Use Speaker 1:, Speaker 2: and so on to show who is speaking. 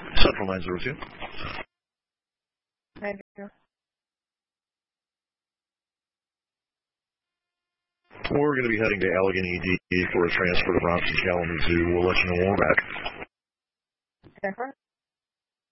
Speaker 1: Central 902.
Speaker 2: Andrew.
Speaker 1: We're going to be heading to Allegheny ED for a transfer to Bronson Kalamazoo. We'll let you know when we're back.
Speaker 2: Jennifer?